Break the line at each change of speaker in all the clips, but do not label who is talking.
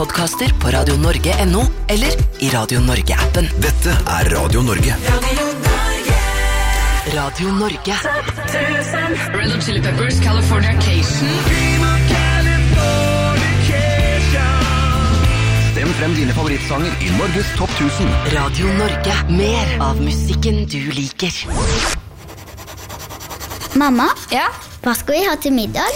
Podcaster på radionorge.no eller i Radio Norge-appen.
Dette Radio Norge.
Radio Norge.
Red Hot Chili Peppers, Californication.
Stem frem dine favorittsanger i Norges topp 1000.
Radio Norge. Mer av musikken du liker.
Mamma?
Ja?
Hva skal vi ha til middag?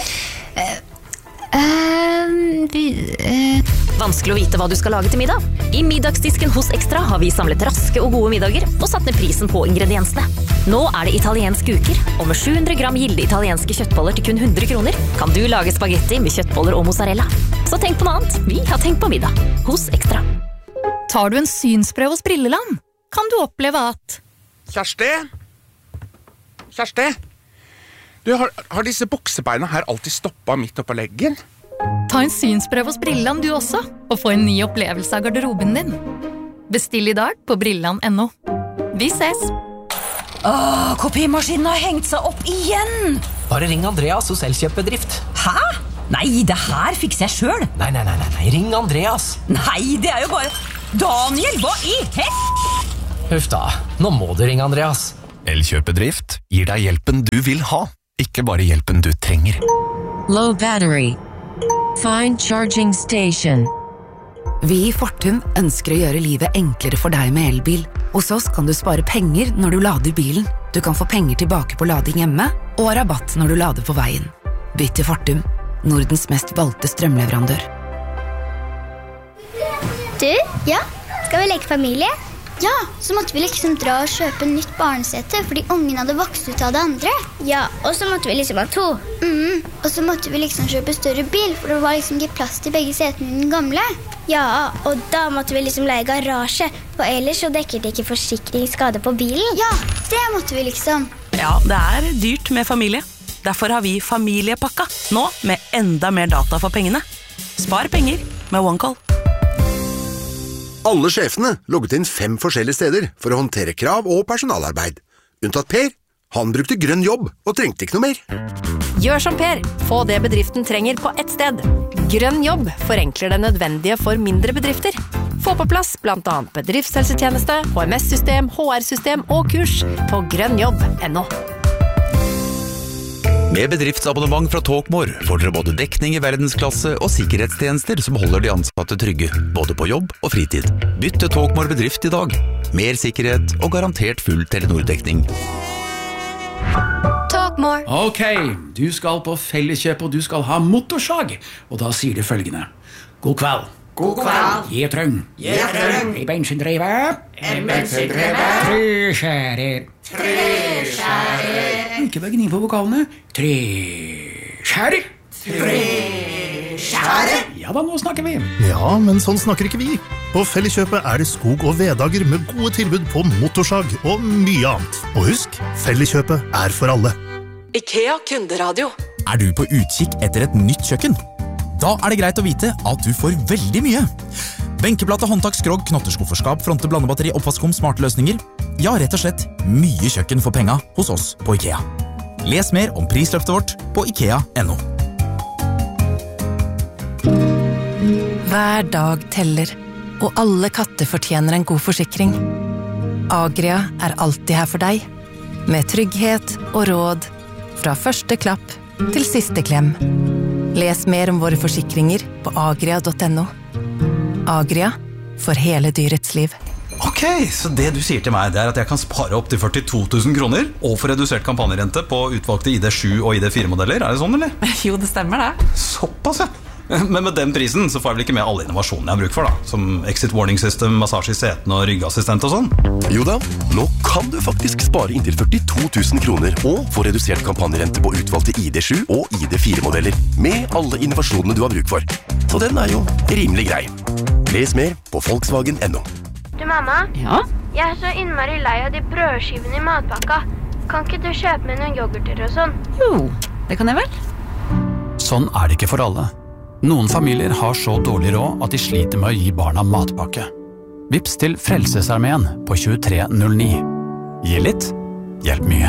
Vanskelig å vite hva du skal lage til middag. I middagsdisken hos Extra har vi samlet raske og gode middager og satt ned prisen på ingrediensene. Nå er det italienske uker, og med 700 gram gilde italienske kjøttboller til kun 100 kroner kan du lage spagetti med kjøttboller og mozzarella. Så tenk på noe annet. Vi har tenkt på middag hos Extra.
Tar du en synsprøve hos Brilleland, kan du oppleve at...
Kjersti? Du, har disse buksebeina her alltid stoppet midt oppe på leggen?
Ta en synsprøve hos Brilleland du også, og få en ny opplevelse av garderoben din. Bestill i dag på Brilleland.no. Vi ses!
Kopimaskinen har hengt seg opp igjen!
Bare ring Andreas hos Elkjøpbedrift.
Hæ? Nei, det her fikser jeg selv.
Nei, ring Andreas.
Nei, det er jo bare... Daniel, hva i hest?
Huff da, nå må du ringe Andreas.
Elkjøpedrift gir deg hjelpen du vil ha, ikke bare hjelpen du trenger.
Low battery. Find charging station.
Vi i Fortum ønsker å gjøre livet enklere for deg med elbil. Hos oss kan du spare penger når du lader bilen. Du kan få penger tilbake på lading hjemme, og rabatt når du lader på veien. Bytt til Fortum, Nordens mest valgte strømleverandør.
Du, ja? Skal vi leke familie? Ja, så måtte vi liksom dra og kjøpe nytt barnesete, fordi ungen hadde vokst ut av det andre. Ja, og så måtte vi liksom ha 2. Og så måtte vi liksom kjøpe større bil, for det var liksom ikke plass til begge setene i den gamle. Ja, og da måtte vi liksom leie garasje, for ellers så dekker det ikke forsikringsskade på bilen. Ja, det måtte vi liksom.
Ja, det er dyrt med familie. Derfor har vi familiepakka, nå med enda mer data for pengene. Spar penger med OneCall.
Alle sjefene logget inn 5 forskjellige steder for å håndtere krav og personalarbeid. Unntatt Per. Han brukte grønn jobb og trengte ikke noe mer.
Gjør som Per. Få det bedriften trenger på ett sted. Grønn jobb forenkler det nødvendige for mindre bedrifter. Få på plass blant annet bedriftshelsetjeneste, HMS-system, HR-system og kurs på grønnjobb.no.
Med bedriftsabonnement fra Talkmore får dere både dekning i verdensklasse og sikkerhetstjenester som holder de ansatte trygge, både på jobb og fritid. Bytt til Talkmore bedrift i dag. Mer sikkerhet og garantert full Telenor-dekning.
Talkmore. Ok, du skal på Felleskjøp og du skal ha motorsag. Og da sier du følgende. God kveld.
God kveld.
Gjetrøng. I bensindrevet. Treskjærer. Ikke bare gni på vokalene. Treskjærer. Ja da, nå snakker vi.
Ja, men sånn snakker ikke vi. På Felleskjøpet er det skog- og veddager med gode tilbud på motorsag og mye annet. Og husk, Felleskjøpet er for alle.
IKEA kunderadio.
Er du på utkikk etter et nytt kjøkken? Da er det greit å vite at du får veldig mye. Benkeplate, håndtak, skrog, knotterskufferskap, fronte, blandebatteri, oppvaskom, smarte løsninger. Ja, rett og slett mye kjøkken for penga hos oss på IKEA. Les mer om prisløftet vårt på IKEA.no.
Hver dag teller, og alle katter fortjener en god forsikring. Agria er alltid her for deg, med trygghet og råd fra første klapp til siste klem. Les mer om våre forsikringer på agria.no. Agria, for hele dyrets liv.
Ok, så det du sier til meg, det er at jeg kan spare opp til 42 000 kroner og få redusert kampanjerente på utvalgte ID7 og ID4-modeller. Er det sånn, eller?
Jo, det stemmer det.
Såpass, ja. Men med den prisen så får jeg vel ikke med alle innovasjonene jeg har bruk for, da. Som exit warning system, massasje i seten og ryggassistent og sånn.
Jo da, nå kan du faktisk spare inntil 42 000 kroner og få redusert kampanjerente på utvalgte ID7 og ID4-modeller med alle innovasjonene du har bruk for. Så den er jo rimelig grei. Les mer på Volkswagen.no.
Du, mamma?
Ja?
Jeg er så innmari lei av de brødskivene i matpakka. Kan ikke du kjøpe med noen yoghurter og sånn?
Jo, det kan jeg vel.
Sånn er det ikke for alle. Noen familier har så dårlig råd at de sliter med å gi barna matpakke. Vips til Frelsesarmeen på 2309. Gi litt, hjelp mye.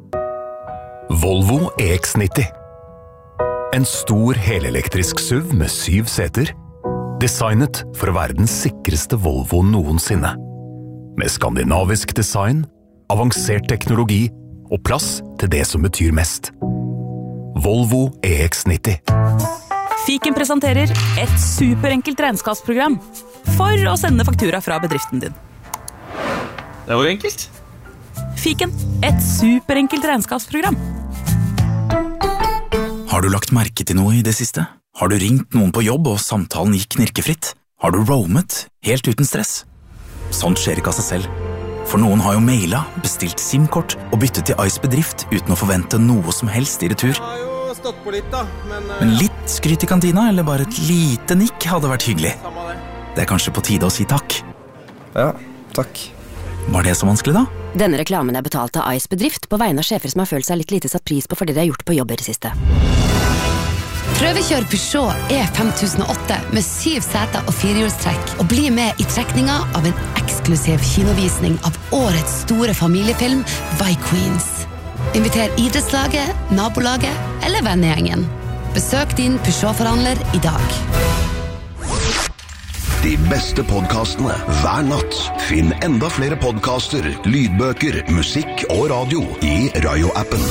Volvo EX90. En stor helelektrisk SUV med 7 seter.
Designet for å være den sikreste Volvo noensinne. Med skandinavisk design, avansert teknologi og plass til det som betyr mest. Volvo EX90.
Fiken presenterer et superenkelt regnskapsprogram for å sende faktura fra bedriften din.
Det var enkelt.
Fiken, et superenkelt regnskapsprogram.
Har du lagt merke til noe i det siste? Har du ringt noen på jobb og samtalen gikk knirkefritt? Har du roamet helt uten stress? Sånt skjer ikke av seg selv. For noen har jo mailet, bestilt SIM-kort og byttet til Ice Bedrift uten å forvente noe som helst i retur.
Jeg har jo stått på litt da,
Men litt skryt i kantina, eller bare et lite nikk hadde vært hyggelig. Det er kanskje på tide å si takk.
Ja, takk.
Var det så vanskelig da?
Denne reklamen er betalt av Ice Bedrift på vegne av sjefer som har følt seg litt lite satt pris på for det de har gjort på jobb i det siste.
Prøvekjør Peugeot E5008 med 7 seter og 4-hjulstrekk og bli med i trekninga av en eksklusiv kinovisning av årets store familiefilm Vikings. Inviter idrettslaget, nabolaget eller vennegjengen. Besøk din Peugeot-forhandler i dag.
De beste podcastene hver natt. Finn enda flere podcaster, lydbøker, musikk og radio i Rayo-appen.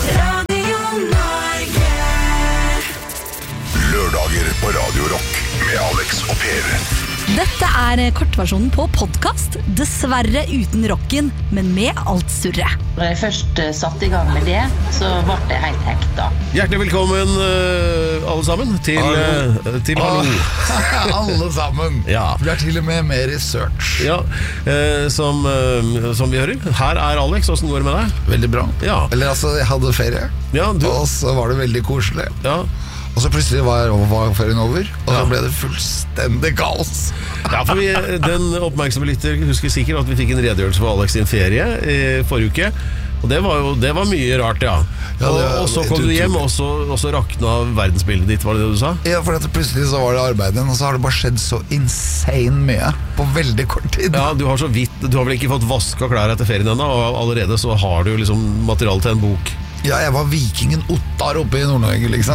Lørdager på Radio Rock med Alex og Per.
Dette er kortversjonen på podcast, dessverre uten rocken, men med alt surret.
Når jeg først satt i gang med det, så ble det helt hekta.
Hjertelig velkommen alle sammen til Hallo.
Alle sammen.
Ja.
Vi har til og med mer research.
Ja, som vi hører. Her er Alex, hvordan går det med deg?
Veldig bra.
Ja.
Eller altså, jeg hadde ferie, og så var det veldig koselig.
Ja.
Og så plutselig var ferien over, og så ble det fullstendig kaos.
Ja, for den oppmerksomme lytter husker sikkert at vi fikk en redegjørelse for Alex sin ferie i forrige uke. Og det var mye rart, ja. Og så kom du hjem, og så rakna verdensbildet ditt, var det det du sa?
Ja, for plutselig så var det arbeidet, og så har det bare skjedd så insane mye på veldig kort tid.
Ja, du har vel ikke fått vaska klær etter ferien ennå, og allerede så har du liksom materiale til en bok.
Ja, jeg var vikingen Ottar oppe i Nord-Norge, liksom.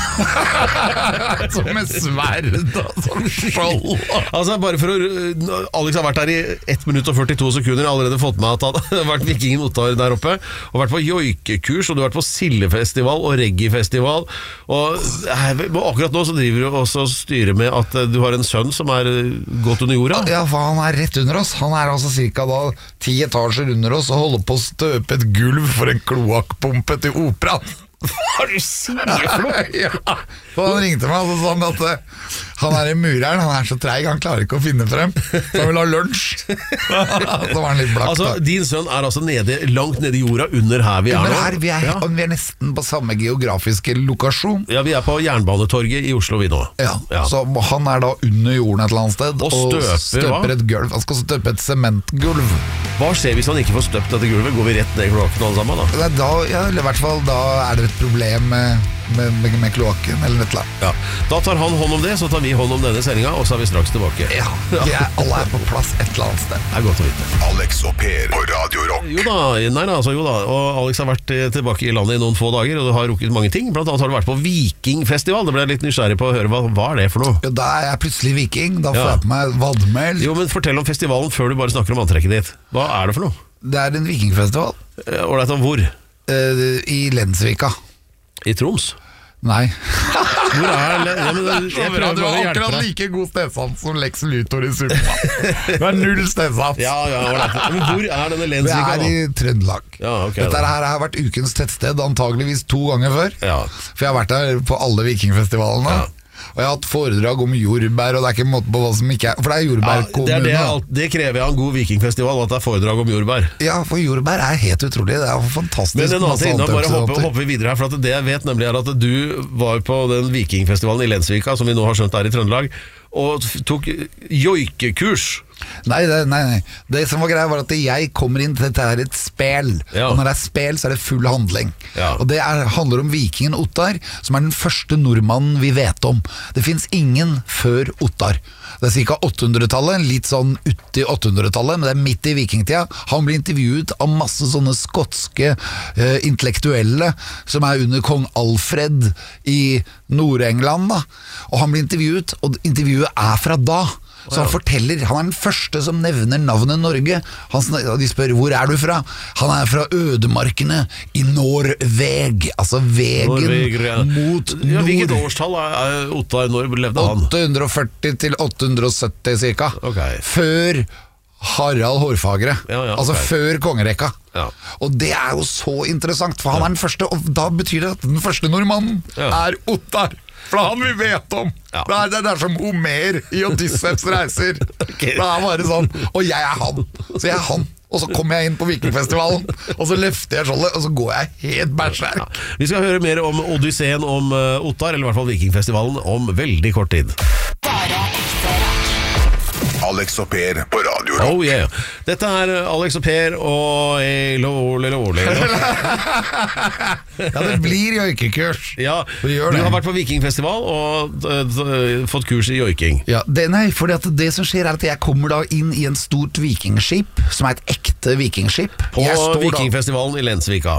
Som med sverd og som skjold.
Altså, bare for å Alex har vært der i 1 minutt og 42 sekunder. Allerede fått med at han har vært vikingen Ottar der oppe, og vært på joikekurs, og du har vært på sildefestival og reggae-festival. Og akkurat nå så driver du også og styrer med at du har en sønn som er gått under jorda.
Ja, for han er rett under oss. Han er altså cirka da 10 etasjer under oss og holder på å støpe et gulv for en kloakkpumpe til operaen.
Hva er det sier for noe?
Ja. Han ringte meg og sa at han er i mureren, han er så treig, han klarer ikke å finne frem, så han vil ha lunsj. Så var han litt blakk.
Altså, din sønn er altså langt nede i jorda, under her vi er nå.
Vi er nesten på samme geografiske lokasjon.
Ja, vi er på Jernbanetorget i Oslo vi nå.
Ja. Så han er da under jorden et eller annet sted og støper et gulv. Han skal støpe et sementgulv.
Hva skjer hvis han ikke får støpt dette gulvet? Går vi rett ned i kloakken alle sammen da?
Ja, eller i hvert fall da er det et problem med kloakken eller et eller annet.
Ja. Da tar han hånd om det, så tar vi hånd om denne sendinga, og så er vi straks tilbake.
Ja, alle er på plass et eller annet sted.
Det er godt å vite.
Alex og Per på Radio Rock.
Jo da, og Alex har vært tilbake i landet i noen få dager, og du har rukket mange ting. Blant annet har du vært på vikingfestival. Det ble jeg litt nysgjerrig på å høre. Hva er det for noe?
Jo, da er jeg plutselig viking. Da får jeg på meg vadmel.
Jo, men fortell om festivalen før du bare snakker om antrekket ditt. Hva er det for noe?
Det er en vikingfestival.
Og det er hvor?
I Lensvika.
I Troms?
Nei.
Hvor er det?
Du har akkurat like god stedsans som Lex Luthor i Supermann. Du har 0 stedsans.
Men hvor er denne Lensvika?
Det er i Trøndelag. Dette her har vært ukens tettsted antageligvis 2 ganger før. For jeg har vært der på alle vikingfestivalene. Og jeg har hatt foredrag om jordbær, og det er ikke en måte på hva som ikke er. For det er jordbærkommune.
Det krever jeg av en god vikingfestival, at det er foredrag om jordbær.
Ja, for jordbær er helt utrolig. Det er fantastisk.
Men en annen ting, da bare hopper vi videre her. For at det jeg vet nemlig er at du var på den vikingfestivalen i Lensvika, som vi nå har skjønt er i Trøndelag, og tok joikekurs.
Nei. Det som var greia var at jeg kommer inn til dette her et spel, og når det er spel så er det full handling. Og det handler om vikingen Ottar, som er den første nordmannen vi vet om. Det finnes ingen før Ottar. Det er ca. 800-tallet, litt sånn uti 800-tallet, men det er midt i vikingtida. Han blir intervjuet av masse sånne skotske intellektuelle som er under kong Alfred i Nord-England da. Og han blir intervjuet, og intervjuet er fra da. Så han forteller, han er den første som nevner navnet Norge. De spør, hvor er du fra? Han er fra ødemarkene i Norveg, altså vegen mot nord.
Hvilket årstall er Ottar, når levde han?
840 til 870 cirka. Før Harald Hårfagre, altså før kongerekka. Og det er jo så interessant, for han er den første, og da betyr det at den første nordmannen er Ottar. For han vi vet om. Det er som Homer i Odysseus reiser. Det er bare sånn. Og jeg er han. Så jeg er han. Og så kommer jeg inn på Vikingfestivalen, og så løfter jeg skjoldet, og så går jeg helt berserk.
Vi skal høre mer om Odysseen, om Ottar, eller i hvert fall Vikingfestivalen, om veldig kort tid.
Alex og Per på Radio Rock.
Oh yeah. Dette er Alex og Per og
det blir joikekurs.
Du har vært på Vikingfestival og fått kurs i joiking.
For det som skjer er at jeg kommer da inn i en stort vikingskip, som er et ekte vikingskip.
På Vikingfestivalen i Lensvika.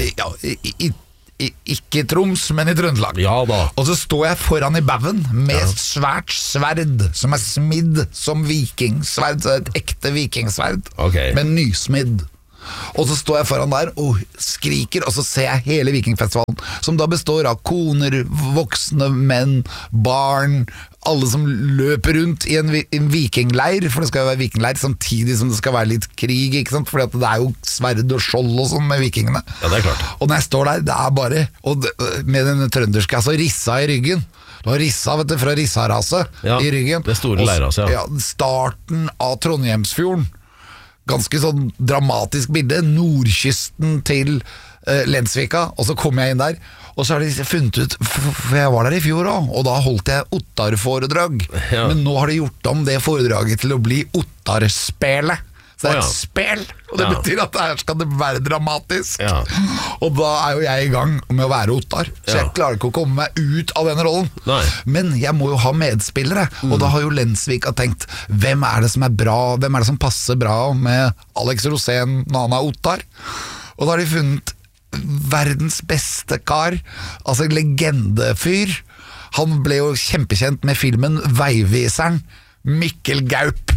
Ikke i Troms, men i Trøndelag. Og så står jeg foran i bauen med svært sverd som er smidd som vikingsverd, et ekte vikingsverd, men nysmidd. Og så står jeg foran der og skriker, og så ser jeg hele Vikingfestivalen, som da består av koner, voksne menn, barn, alle som løper rundt i en vikingleir, for det skal jo være vikingleir samtidig som det skal være litt krig, ikke sant? Fordi at det er jo sverd og skjold og sånn med vikingene.
Ja, det er klart.
Og når jeg står der, det er bare, med denne trønderske, altså rissa i ryggen. Du har rissa, vet du, fra rissarase i ryggen.
Det store leirase,
starten av Trondheimsfjorden. Ganske sånn dramatisk bilde. Nordkysten til Lensvika, og så kom jeg inn der, og så har de funnet ut, for jeg var der i fjor også, og da holdt jeg Ottar-foredrag, men nå har de gjort om det foredraget til å bli Ottar-spelet. Så det er et spel, og det betyr at her skal det være dramatisk. Og da er jo jeg i gang med å være Ottar, så jeg klarer ikke å komme meg ut av den rollen. Men jeg må jo ha medspillere, og da har jo Lensvika tenkt, hvem er det som er bra, hvem er det som passer bra med Alex Rosén når han er Ottar? Og da har de funnet verdens beste kar, altså legendefyr. Han ble jo kjempekjent med filmen Veiviseren, Mikkel Gaup.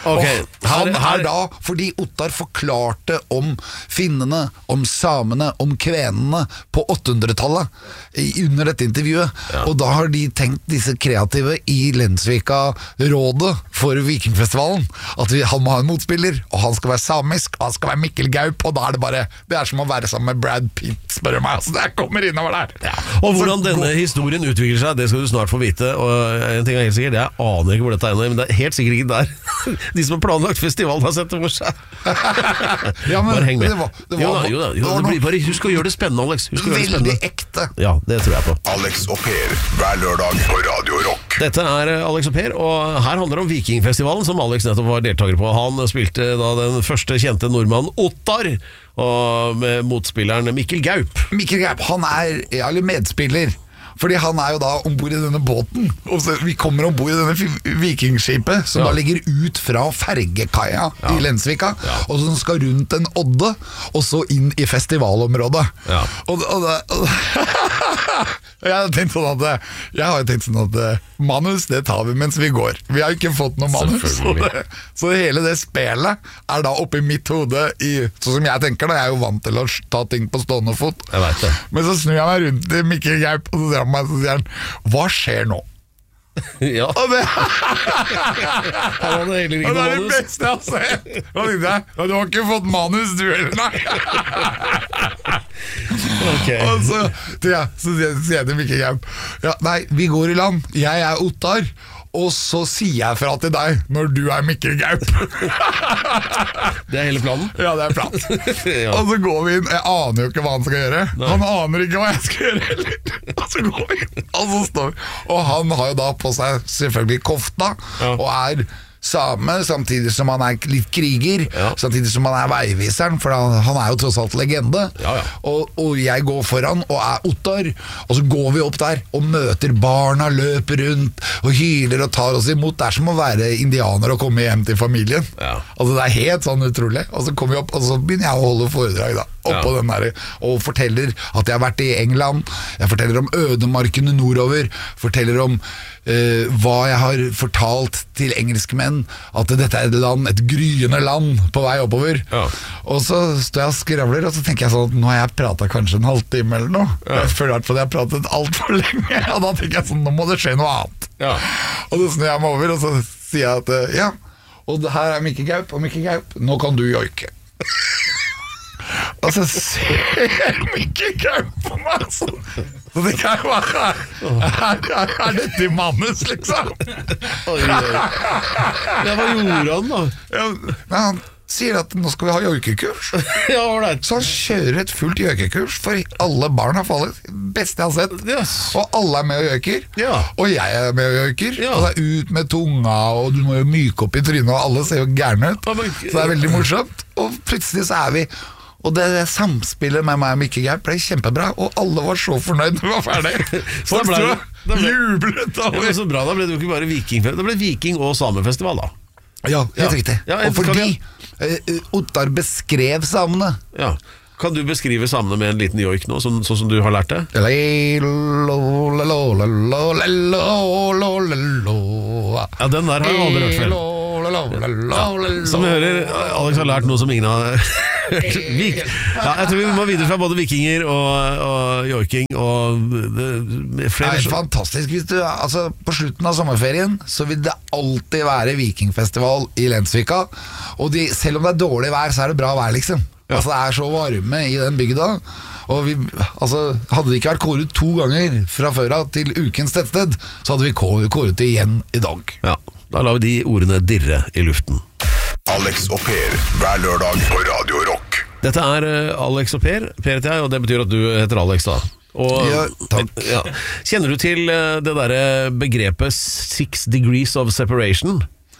Han er da, fordi Ottar forklarte om finnene, om samene, om kvenene på 800-tallet under dette intervjuet, og da har de tenkt, disse kreative i Lensvika rådet for Vikingfestivalen, at han må ha en motspiller, og han skal være samisk, og han skal være Mikkel Gaup, og da er det bare, det er som å være sammen med Brad Pitt, spør du meg, altså det kommer innover der.
Og hvordan denne historien utvikler seg, det skal du snart få vite, og en ting er helt sikkert, jeg aner ikke hvor dette er, men det er helt sikkert ikke der. De som har planlagt festivalen har sett det for seg. Bare heng med. Bare husk å gjøre det spennende, Alex.
Veldig ekte.
Ja, det tror jeg på.
Alex og Per, hver lørdag på Radio Rock.
Dette er Alex og Per, og her handler det om Vikingfestivalen, som Alex nettopp var deltaker på. Han spilte da den første kjente nordmannen Ottar, og med motspilleren Mikkel Gaup.
Mikkel Gaup, han er medspiller. Fordi han er jo da ombord i denne båten, og vi kommer ombord i denne vikingskipet som da ligger ut fra fergekaia i Lensvika, og som skal rundt en odde, og så inn i festivalområdet. Jeg har tenkt sånn at manus, det tar vi mens vi går. Vi har ikke fått noe manus. Så hele det spelet er da oppe i mitt hode, sånn som jeg tenker da, jeg er jo vant til å ta ting på stående fot. Men så snur jeg meg rundt til Mikkel Gaup, og så ser han meg, så sier han, hva skjer nå?
Ja.
Og det er det beste jeg har sett. Og tenkte jeg, du har ikke fått manus du eller nei. Og så sier jeg til Mikkel Gaup, nei, vi går i land, jeg er Ottar, og så sier jeg fra til deg når du er Mikkel Gaup.
Det er hele planen?
Ja, det er planen. Og så går vi inn, jeg aner jo ikke hva han skal gjøre. Han aner ikke hva jeg skal gjøre heller. Og så går vi inn, og så står vi. Og han har jo da på seg selvfølgelig kofta, og er same, samtidig som han litt kriger, samtidig som han veiviseren, for han jo tross alt legende. Og jeg går foran og Ottar, og så går vi opp der og møter barna, løper rundt og hyler og tar oss imot. Det som å være indianer og komme hjem til familien. Altså det helt sånn utrolig. Og så kommer vi opp, og så begynner jeg å holde foredrag da, oppå den der, og forteller at jeg har vært i England, jeg forteller om ødemarkene nordover, forteller om hva jeg har fortalt til engelskmenn, at dette et land, et gryende land på vei oppover. Og så står jeg og skravler, og så tenker jeg sånn at nå har jeg pratet kanskje en halvtime eller noe. Jeg føler at jeg har pratet alt for lenge, og da tenker jeg sånn, nå må det skje noe annet. Og så snur jeg meg over, og så sier jeg at og det her Mikke Gaup, og Mikke Gaup, nå kan du joike. Og så ser Mikke Gaup på meg sånn. Så det kan jo være dette i manus, liksom?
Hva gjorde han da?
Han sier at nå skal vi ha joikekurs. Så han kjører et fullt joikekurs, for alle barn har fallet. Beste jeg har sett. Og alle med og joiker. Og jeg med og joiker. Og det ut med tunga, og du må jo myke opp i trynet, og alle ser jo gærne ut. Så det veldig morsomt. Og plutselig så vi og det samspillet med meg og Mikke Gaup ble kjempebra, og alle var så fornøyd når vi var ferdig. Så det ble jublet over.
Så bra, da ble det jo ikke bare vikingfestival, det ble viking- og samefestival da.
Ja, helt riktig. Og fordi Ottar beskrev samene.
Kan du beskrive samene med en liten joik nå, sånn som du har lært det? Ja, den der har jeg aldri hørt før. Som vi hører, Alex har lært noe som ingen har hørt. Jeg tror vi må videre fra både vikinger og joiking og flere.
Det fantastisk. Altså, på slutten av sommerferien så vil det alltid være vikingfestival i Lensvika, og selv om det dårlig vær, så det bra vær liksom. Altså, det så varme i den bygda, og hadde det ikke vært kåret 2 ganger fra før av til ukens tettsted, så hadde vi kåret det igjen i dag.
Da lar vi de ordene dirre i luften.
Alex og Per, hver lørdag på Radio Rock.
Dette Alex og Per heter jeg, og det betyr at du heter Alex da.
Takk.
Kjenner du til det der begrepet 6 degrees of separation?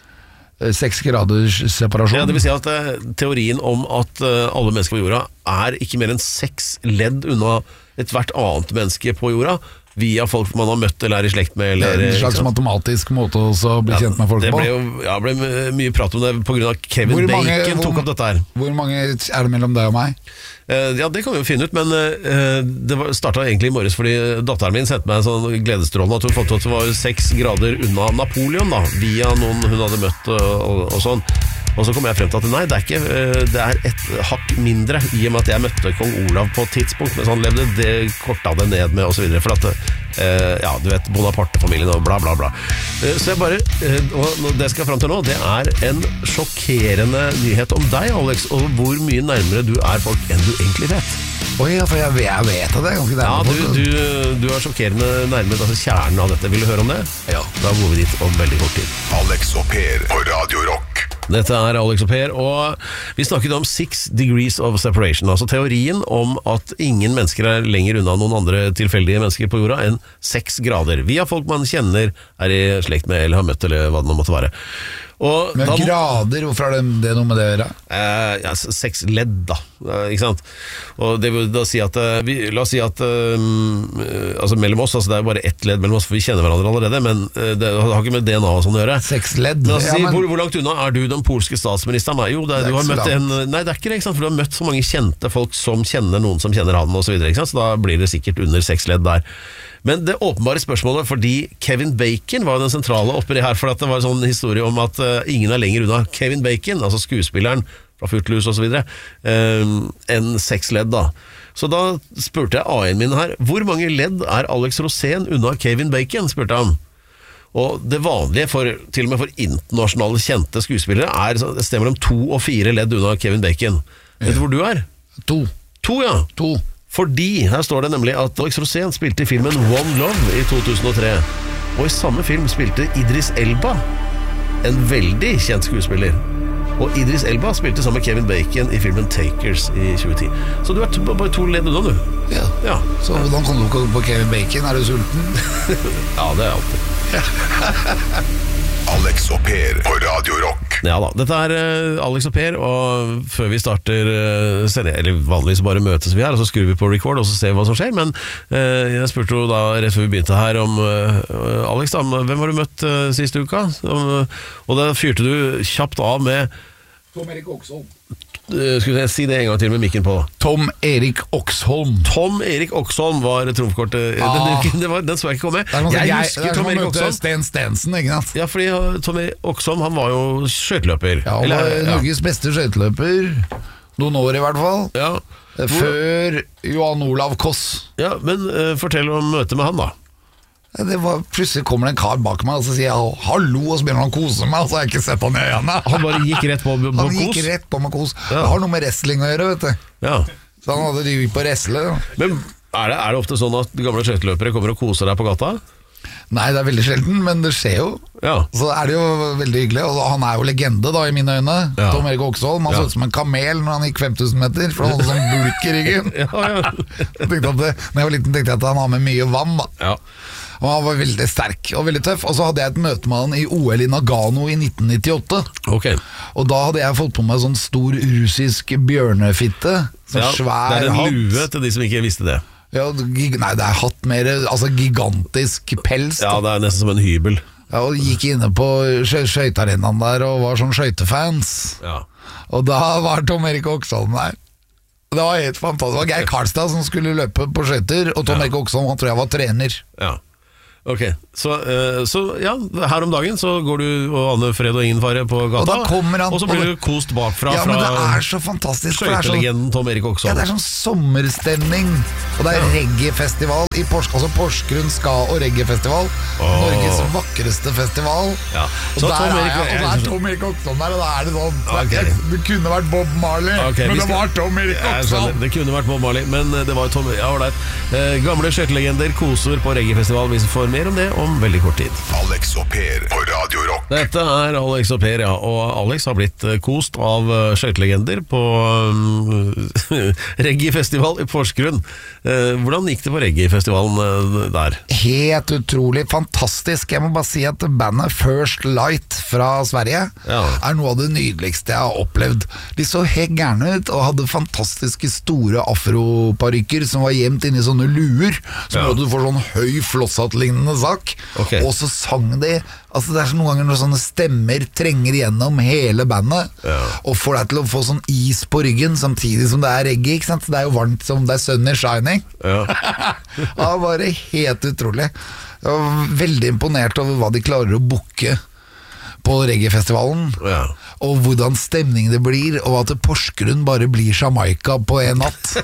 6 graders separasjon.
Det vil si at teorien om at alle mennesker på jorda ikke mer enn 6 ledd unna et hvert annet menneske på jorda, via folk man har møtt eller i slekt med.
En slags matematisk måte å bli kjent med folk på.
Det ble mye prat om det på grunn av Kevin Bacon tok opp dette her.
Hvor mange det mellom deg og meg?
Det kan vi jo finne ut, men det startet egentlig i morges fordi datteren min sendte meg en sånn gledesstrålende at hun fant ut at det var 6 grader unna Napoleon da, via noen hun hadde møtt og sånn. Og så kom jeg frem til at nei, det et hakk mindre i og med at jeg møtte kong Olav på et tidspunkt, mens han levde, det kortet det ned med og så videre, for at du vet, Bonaparte-familien og bla bla bla. Så jeg bare, og det jeg skal frem til nå, det en sjokkerende nyhet om deg, Alex, og hvor mye nærmere du folk enn du egentlig vet.
Oi, for jeg vet at det ganske nærmere.
Du sjokkerende nærmere kjernen av dette. Vil du høre om det?
Ja.
Da går vi dit om veldig kort tid.
Alex og Per på Radio Rock.
Dette Alex og Per, og vi snakket om 6 degrees of separation, altså teorien om at ingen mennesker lenger unna noen andre tilfeldige mennesker på jorda enn 6 grader, via folk man kjenner, i slekt med eller har møtt, eller hva det nå måtte være.
Men grader, hvorfor det noe med det å gjøre?
6 ledd da, ikke sant? Og det vil da si at la oss si at altså mellom oss, det jo bare 1 ledd mellom oss, for vi kjenner hverandre allerede, men det har ikke med DNA og sånn å gjøre.
6 ledd?
Hvor langt unna du den polske statsministeren? Jo, du har møtt nei, det ikke det, ikke sant? For du har møtt så mange kjente folk som kjenner noen som kjenner han og så videre, ikke sant? Så da blir det sikkert under 6 ledd der. Men det åpenbare spørsmålet, fordi Kevin Bacon var den sentrale oppi her, for at det var en sånn historie om at ingen lenger unna Kevin Bacon, altså skuespilleren fra Footloose og så videre, enn 6 ledd da. Så da spurte jeg AI-en min her, hvor mange ledd Alex Rosén unna Kevin Bacon, spurte han. Og det vanlige, til og med for internasjonale kjente skuespillere, det stemmer om 2 og 4 ledd unna Kevin Bacon. Vet du hvor du
2.
2, ja.
2.
Fordi, her står det nemlig at Alex Rosén spilte i filmen One Love i 2003, og i samme film spilte Idris Elba, en veldig kjent skuespiller. Og Idris Elba spilte sammen med Kevin Bacon i filmen Takers i 2010. Så du bare 2 ledd unna, du.
Ja. Så hvordan kom du på Kevin Bacon? Du sulten?
Ja, det alltid.
Alex og Per på Radio
Ja da, dette Alex og Per, og før vi starter sending, eller vanligvis bare møtes vi her, og så skrur vi på record, og så ser vi hva som skjer, men jeg spurte jo da rett før vi begynte her om Alex, da, hvem har du møtt siste uka? Og da fyrte du kjapt av med
Tom Erik Oksholm.
Skulle jeg si det en gang til med mikken på?
Tom Erik Oksholm.
Tom Erik Oksholm var trumfkortet. Den så jeg ikke komme. Jeg husker Tom Erik Oksholm.
Sten Stensen, ikke sant?
Ja, fordi Tom Erik Oksholm, han var jo skøyteløper.
Ja, han var Norges beste skøyteløper. Noen år i hvert fall.
Ja.
Før Johan Olav Koss.
Ja, men fortell om møtet med han da.
Plutselig kommer det en kar bak meg og så sier jeg hallo, og så begynner han å kose meg, og så har jeg ikke sett han i øynene.
Han bare gikk rett på kos?
Han gikk rett på med kos. Det har noe med wrestling å gjøre, vet du.
Ja.
Så han hadde drivet på wrestle.
Men er det ofte sånn at gamle skøyteløpere kommer og koser deg på gata?
Nei, det veldig sjelden, men det skjer jo.
Ja.
Så det jo veldig hyggelig. Og han jo legende da, i mine øyne. Ja. Tom Erik Oksholm. Han så ut som en kamel når han gikk 5000 meter, for han hadde sånn bulk i ryggen. Når jeg var liten tenkte jeg at han har med mye vann da.
Ja.
Og han var veldig sterk og veldig tøff. Og så hadde jeg et møte med han i OL i Nagano i 1998.
Okay.
Og da hadde jeg fått på meg sånn stor russisk bjørnefitte. Sånn svær hatt.
Det en lue til de som ikke visste det.
Ja, nei, det hatt mer, altså gigantisk pels.
Ja, det nesten som en hybel.
Ja, og gikk inne på skøytearenaen der og var sånn skøytefans.
Ja.
Og da var Tom Erik Oksholm der. Det var helt fantastisk. Det var Geir Karlstad som skulle løpe på skøyter, og Tom Erik Oksholm, han tror jeg var trener.
Ja. Ok, så ja, her om dagen så går du og aner fred og ingen fare på gata, og så blir du kost bakfra.
Ja, men det så fantastisk.
Skøytelegenden Tom Erik Oksholm.
Ja, det sånn sommerstemning, og det reggae-festival i Porsgrunn ska- og reggae-festival. Norges vakreste festival.
Ja.
Og der Tom Erik Oksholm der, og da det sånn det kunne vært Bob Marley, men det var Tom Erik Oksholm.
Det kunne vært Bob Marley, men det var Tom. Ja, gamle skøytelegender koser på reggae-festival. Vi får mer om det om veldig kort tid.
Alex og Per på Radio Rock.
Dette Alex og Per, ja. Og Alex har blitt kost av skøytelegender på reggae-festival i Porsgrunn. Hvordan gikk det på reggae-festivalen der?
Helt utrolig fantastisk. Jeg må bare si at bandet First Light fra Sverige noe av det nydeligste jeg har opplevd. De så helt gærne ut og hadde fantastiske store afroparykker som var gjemt inni sånne luer, som gjorde at du får sånn høy flosshatt-lignende sak.
Okay.
Og så sang de, altså det så noen ganger når sånne stemmer trenger gjennom hele bandet og får deg til å få sånn is på ryggen samtidig som det reggae, ikke sant? Det jo varmt som det sunny shining. Det var bare helt utrolig. Jeg var veldig imponert over hva de klarer å booke på reggae-festivalen, og hvordan stemning det blir, og at Porsgrunn bare blir Jamaica på en natt.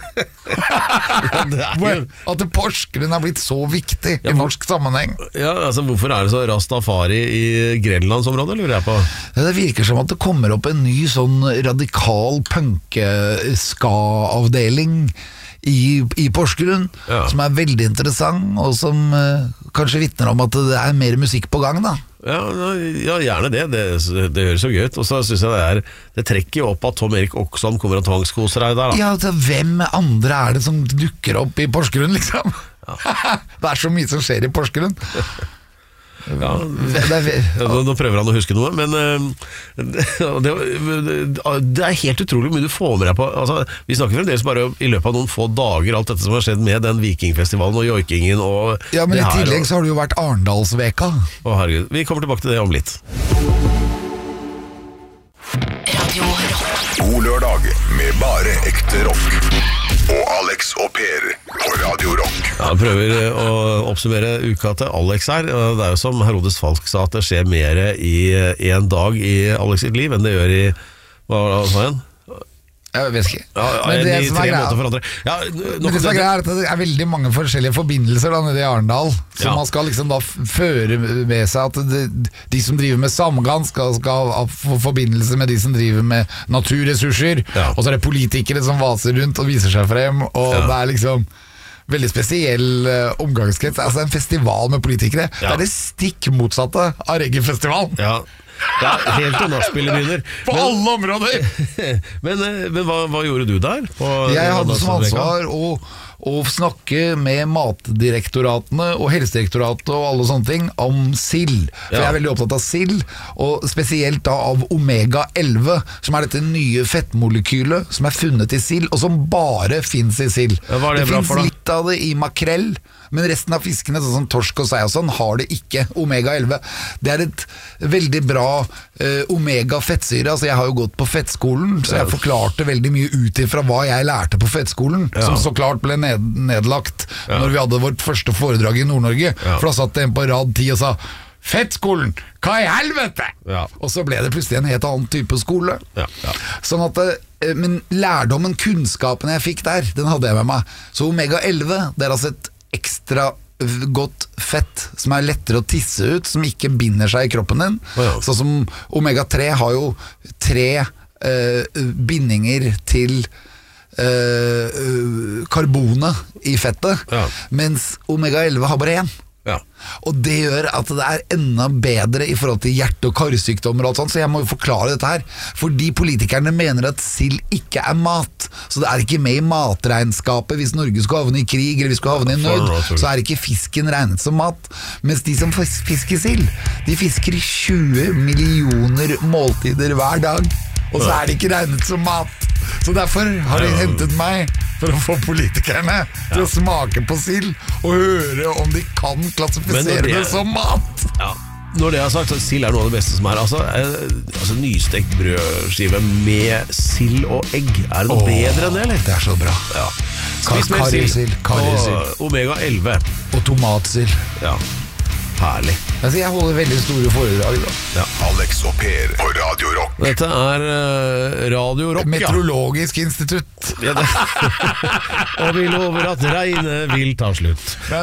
At Porsgrunn har blitt så viktig i norsk sammenheng.
Ja, altså hvorfor det så rastafari i Grenlandsområdet, lurer jeg på?
Det virker som at det kommer opp en ny sånn radikal punk-ska-avdeling i Porsgrunn, som veldig interessant, og som kanskje vittner om at det mer musikk på gang da.
Ja, gjerne det. Det høres så gøy ut. Og så synes jeg det trekker jo opp at Tom Erik Oksholm kommer og tvangskoser deg der da.
Ja, hvem andre det som dukker opp i Porsgrunn liksom? Det så mye som skjer i Porsgrunn.
Ja, nå prøver han å huske noe, men det helt utrolig mye du får med deg på. Altså, vi snakker fremdeles bare i løpet av noen få dager alt dette som har skjedd med den vikingfestivalen og joikingen og
ja, men i tillegg så har det jo vært Arendalsveka.
Å herregud, vi kommer tilbake til det om litt.
Radio Rock. God lørdag med bare ekte rock. Og Alex og Per på Radio Rock.
Ja, jeg prøver å oppsummere uka til Alex her. Det jo som Herodes Falk sa, at det skjer mer i en dag i Alex sitt liv enn det gjør i hva igjen?
Jeg vet ikke.
Men det som greia
at det veldig mange forskjellige forbindelser da, nede i Arendal, så man skal liksom da føre med seg at de som driver med samgang skal få forbindelse med de som driver med naturressurser, og så det politikere som vaser rundt og viser seg frem, og det liksom veldig spesiell omgangskrets. Altså en festival med politikere, det det stikk motsatte av reggae-festivalen.
Ja, helt til nachspielet begynner.
På alle områder!
Men hva gjorde du der?
Jeg hadde som ansvar å snakke med matdirektoratene og helsedirektoratet og alle sånne ting om sild. For jeg er veldig opptatt av sild, og spesielt da av omega-11, som er dette nye fettmolekylet som er funnet i sild, og som bare finnes i sild. Det finnes litt av det i makrell, men resten av fiskene, sånn som torsk og sei og sånn, har det ikke omega-11. Det er et veldig bra omega-fettsyre. Altså, jeg har jo gått på fettskolen, så jeg forklarte veldig mye ut ifra hva jeg lærte på fettskolen, som så klart ble nedlagt når vi hadde vårt første foredrag i Nord-Norge. For da satt det en på rad 10 og sa fettskolen, hva i helvete? Og så ble det plutselig en helt annen type skole. Sånn at men lærdommen, kunnskapen jeg fikk der, den hadde jeg med meg. Så omega-11, det er altså et ekstra godt fett som er lettere å tisse ut, som ikke binder seg i kroppen din. Sånn som omega-3 har jo 3 bindinger til karbonet i fettet, mens omega-11 har bare 1. Og det gjør at det er enda bedre i forhold til hjerte- og karsykdommer og alt sånt, så jeg må jo forklare dette her, fordi politikerne mener at sild ikke er mat, så det er ikke med i matregnskapet. Hvis Norge skulle havne i krig eller vi skulle havne i nød, så er ikke fisken regnet som mat, mens de som fisker sild, de fisker 20 millioner måltider hver dag, og så er det ikke regnet som mat. Så derfor har de hentet meg for å få politikerne til å smake på sild og høre om de kan klassifisere det som mat.
Når det er sagt, så sild er noe av det beste som er. Altså nystekt brødskive med sild og egg, er det noe bedre enn det, eller?
Det er så bra.
Spis mer sild og omega-11
og tomatsild.
Herlig.
Altså, jeg holder veldig store foredrag da.
Alex og Per på Radio Rock.
Dette er Radio Rock,
Meteorologisk institutt.
Og vi lover at regnet vil ta slutt.